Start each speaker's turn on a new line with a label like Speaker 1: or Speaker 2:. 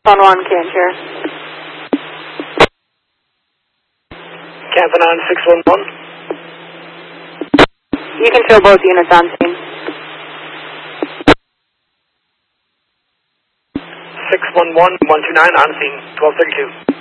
Speaker 1: 1 can't hear.
Speaker 2: Campanon 611.
Speaker 1: You can show both units on scene.
Speaker 2: 611, 129 on scene, 1232.